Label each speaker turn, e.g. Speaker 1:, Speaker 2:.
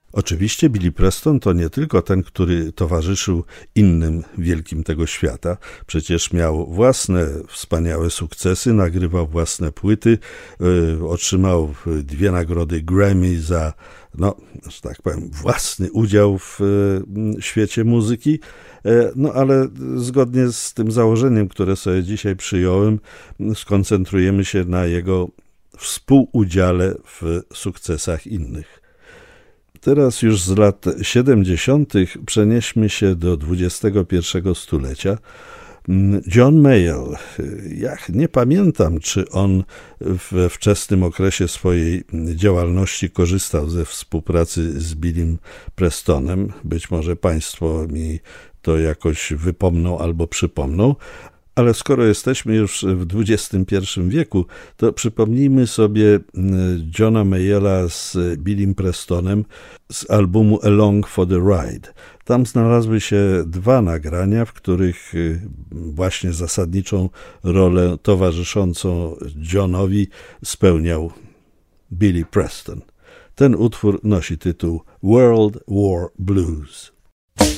Speaker 1: Oczywiście Billy Preston to nie tylko ten, który towarzyszył innym wielkim tego świata. Przecież miał własne wspaniałe sukcesy, nagrywał własne płyty, otrzymał 2 nagrody Grammy za, że tak powiem, własny udział w świecie muzyki. No ale zgodnie z tym założeniem, które sobie dzisiaj przyjąłem, skoncentrujemy się na jego współudziale w sukcesach innych. Teraz już z lat 70. przenieśmy się do XXI stulecia. John Mayall. Ja nie pamiętam, czy on we wczesnym okresie swojej działalności korzystał ze współpracy z Billym Prestonem. Być może Państwo mi to jakoś wypomną albo przypomną. Ale skoro jesteśmy już w XXI wieku, to przypomnijmy sobie Johna Mayalla z Billym Prestonem z albumu Along for the Ride. Tam znalazły się 2 nagrania, w których właśnie zasadniczą rolę towarzyszącą Johnowi spełniał Billy Preston. Ten utwór nosi tytuł World War Blues.